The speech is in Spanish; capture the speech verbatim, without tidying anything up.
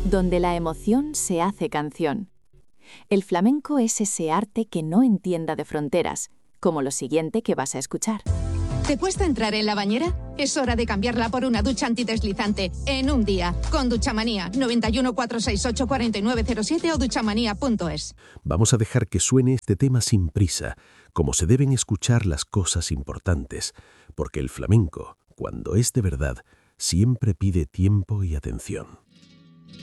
donde la emoción se hace canción. El flamenco es ese arte que no entienda de fronteras, como lo siguiente que vas a escuchar. ¿Te cuesta entrar en la bañera? Es hora de cambiarla por una ducha antideslizante en un día, con Duchamanía. noventa y uno, cuatrocientos sesenta y ocho, cuarenta y nueve cero siete o duchamanía punto es. Vamos a dejar que suene este tema sin prisa, como se deben escuchar las cosas importantes, porque el flamenco, cuando es de verdad, siempre pide tiempo y atención.